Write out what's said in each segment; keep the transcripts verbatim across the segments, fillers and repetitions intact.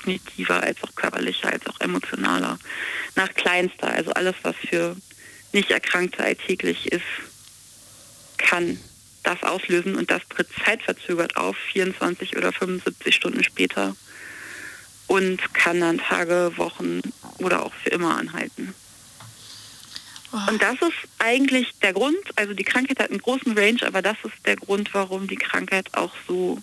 kognitiver, als auch körperlicher, als auch emotionaler. Nach kleinster, also alles, was für Nicht-Erkrankte alltäglich ist, kann das auslösen und das tritt zeitverzögert auf, vierundzwanzig oder fünfundsiebzig Stunden später und kann dann Tage, Wochen oder auch für immer anhalten. Oh. Und das ist eigentlich der Grund, also die Krankheit hat einen großen Range, aber das ist der Grund, warum die Krankheit auch so,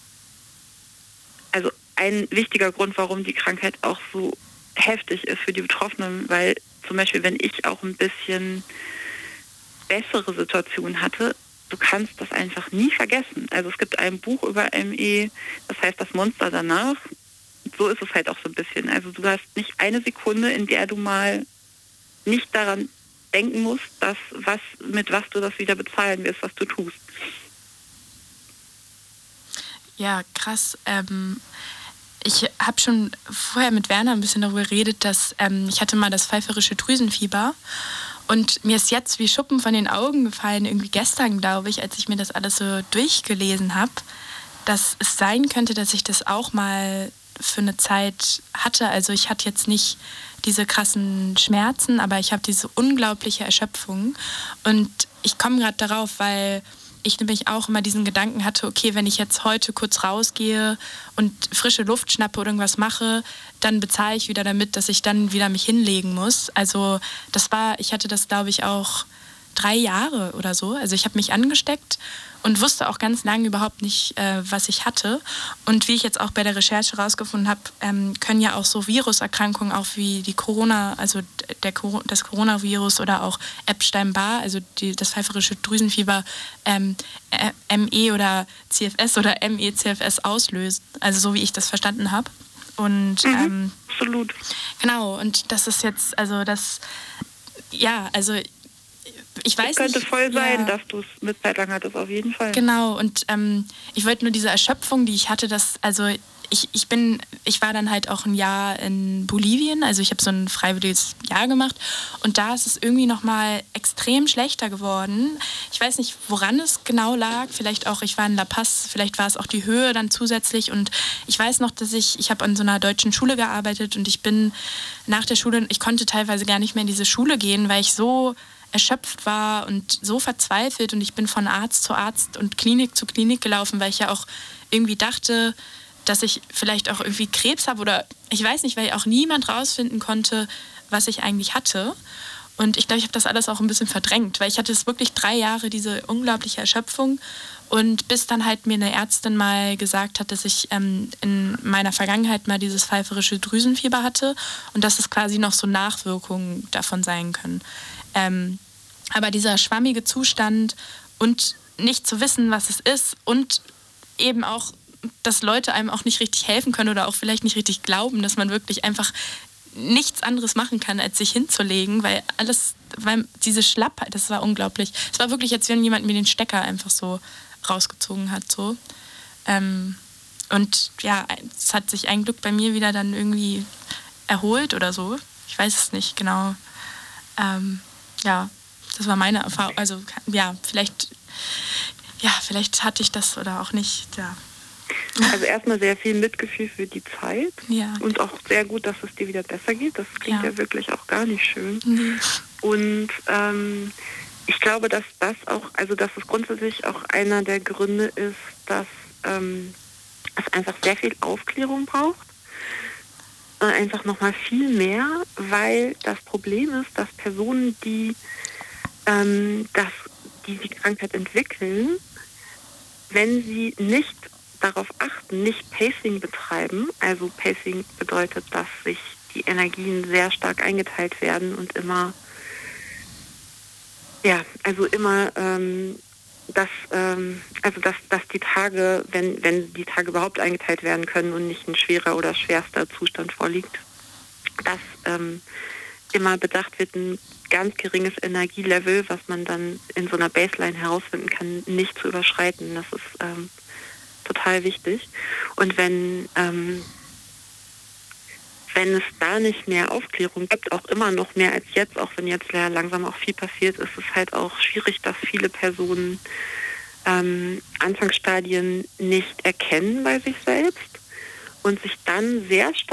also ein wichtiger Grund, warum die Krankheit auch so heftig ist für die Betroffenen, weil zum Beispiel, wenn ich auch ein bisschen bessere Situationen hatte, du kannst das einfach nie vergessen. Also es gibt ein Buch über M E, das heißt Das Monster danach. So ist es halt auch so ein bisschen. Also du hast nicht eine Sekunde, in der du mal nicht daran denken musst, dass was, mit was du das wieder bezahlen wirst, was du tust. Ja, krass. Ähm, ich habe schon vorher mit Werner ein bisschen darüber geredet, dass ähm, ich hatte mal das pfeiferische Drüsenfieber. Und mir ist jetzt wie Schuppen von den Augen gefallen, irgendwie gestern, glaube ich, als ich mir das alles so durchgelesen habe, dass es sein könnte, dass ich das auch mal für eine Zeit hatte. Also ich hatte jetzt nicht diese krassen Schmerzen, aber ich habe diese unglaubliche Erschöpfung. Und ich komme gerade darauf, weil ich nämlich auch immer diesen Gedanken hatte, okay, wenn ich jetzt heute kurz rausgehe und frische Luft schnappe oder irgendwas mache, dann bezahle ich wieder damit, dass ich dann wieder mich hinlegen muss. Also das war, ich hatte das, glaube ich, auch drei Jahre oder so. Also ich habe mich angesteckt und wusste auch ganz lange überhaupt nicht, äh, was ich hatte. Und wie ich jetzt auch bei der Recherche rausgefunden habe, ähm, können ja auch so Viruserkrankungen, auch wie die Corona, also der, das Coronavirus oder auch Epstein-Barr, also die, das pfeiferische Drüsenfieber, ähm, M E oder C F S oder M E C F S auslösen. Also so wie ich das verstanden habe. Und mhm, ähm, absolut. Genau, und das ist jetzt, also das, ja, also ich weiß es könnte nicht, voll sein, ja, dass du es eine Zeit lang hattest, auf jeden Fall. Genau, und ähm, ich wollte nur diese Erschöpfung, die ich hatte, dass, also ich, ich bin, ich war dann halt auch ein Jahr in Bolivien, also ich habe so ein freiwilliges Jahr gemacht und da ist es irgendwie nochmal extrem schlechter geworden. Ich weiß nicht, woran es genau lag, vielleicht auch, ich war in La Paz, vielleicht war es auch die Höhe dann zusätzlich und ich weiß noch, dass ich, ich habe an so einer deutschen Schule gearbeitet und ich bin nach der Schule, ich konnte teilweise gar nicht mehr in diese Schule gehen, weil ich so erschöpft war und so verzweifelt und ich bin von Arzt zu Arzt und Klinik zu Klinik gelaufen, weil ich ja auch irgendwie dachte, dass ich vielleicht auch irgendwie Krebs habe oder ich weiß nicht, weil auch niemand rausfinden konnte, was ich eigentlich hatte. Und ich glaube, ich habe das alles auch ein bisschen verdrängt, weil ich hatte es wirklich drei Jahre, diese unglaubliche Erschöpfung und bis dann halt mir eine Ärztin mal gesagt hat, dass ich ähm, in meiner Vergangenheit mal dieses pfeiferische Drüsenfieber hatte und dass es quasi noch so Nachwirkungen davon sein können. Ähm, aber dieser schwammige Zustand und nicht zu wissen, was es ist und eben auch, dass Leute einem auch nicht richtig helfen können oder auch vielleicht nicht richtig glauben, dass man wirklich einfach nichts anderes machen kann, als sich hinzulegen, weil alles, weil diese Schlappheit, das war unglaublich. Es war wirklich, als wenn jemand mir den Stecker einfach so rausgezogen hat. So. Ähm, und ja, es hat sich ein Glück bei mir wieder dann irgendwie erholt oder so. Ich weiß es nicht genau. Ähm, ja, das war meine Erfahrung. Also ja, vielleicht, ja, vielleicht hatte ich das oder auch nicht. Ja. Also erstmal sehr viel Mitgefühl für die Zeit ja. und auch sehr gut, dass es dir wieder besser geht. Das klingt ja, ja wirklich auch gar nicht schön. Nee. Und ähm, ich glaube, dass das auch, also dass es grundsätzlich auch einer der Gründe ist, dass ähm, es einfach sehr viel Aufklärung braucht. Äh, einfach nochmal viel mehr, weil das Problem ist, dass Personen, die, ähm, das, die die Krankheit entwickeln, wenn sie nicht darauf achten, nicht Pacing betreiben, also Pacing bedeutet, dass sich die Energien sehr stark eingeteilt werden und immer, ja, also immer, ähm, dass, ähm, also dass, dass die Tage, wenn, wenn die Tage überhaupt eingeteilt werden können und nicht ein schwerer oder schwerster Zustand vorliegt, dass ähm, immer bedacht wird, ein ganz geringes Energielevel, was man dann in so einer Baseline herausfinden kann, nicht zu überschreiten. Das ist ähm, total wichtig. Und wenn ähm, wenn es da nicht mehr Aufklärung gibt, auch immer noch mehr als jetzt, auch wenn jetzt ja langsam auch viel passiert, ist es halt auch schwierig, dass viele Personen ähm, Anfangsstadien nicht erkennen bei sich selbst und sich dann sehr stark